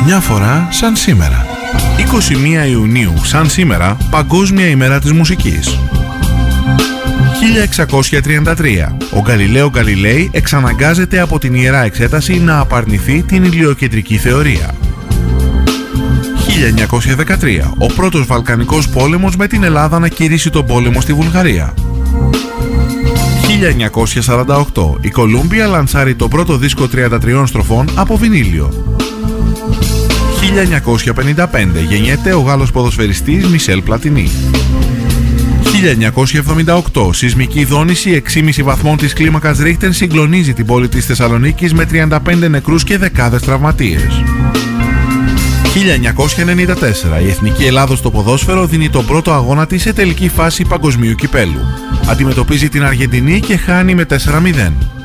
Μια φορά σαν σήμερα. 21 Ιουνίου σαν σήμερα, Παγκόσμια ημέρα της μουσικής. 1633. Ο Γκαλιλαίο Γκαλιλέι εξαναγκάζεται από την Ιερά Εξέταση να απαρνηθεί την ηλιοκεντρική θεωρία. 1913. Ο πρώτος Βαλκανικός πόλεμος με την Ελλάδα να κηρύσει τον πόλεμο στη Βουλγαρία. 1948. Η Κολούμπια λανσάρει το πρώτο δίσκο 33 στροφών από βινίλιο. 1955. Γεννιέται ο Γάλλος ποδοσφαιριστής Μισελ Πλατινί. 1978. Σεισμική δόνηση 6,5 βαθμών της κλίμακας Ρίχτερ συγκλονίζει την πόλη της Θεσσαλονίκης με 35 νεκρούς και δεκάδες τραυματίες. 1994. Η Εθνική Ελλάδος στο ποδόσφαιρο δίνει τον πρώτο αγώνα της σε τελική φάση παγκοσμίου κυπέλου. Αντιμετωπίζει την Αργεντινή και χάνει με 4-0.